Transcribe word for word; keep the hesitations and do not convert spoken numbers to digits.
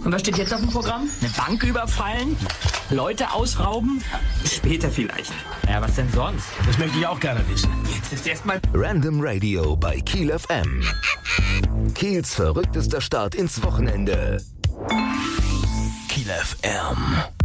Und was steht jetzt auf dem Programm? Eine Bank überfallen? Leute ausrauben? Später vielleicht. Ja, was denn sonst? Das möchte ich auch gerne wissen. Jetzt ist erstmal Random Radio bei Kiel F M. Kiels verrücktester Start ins Wochenende. Kiel F M.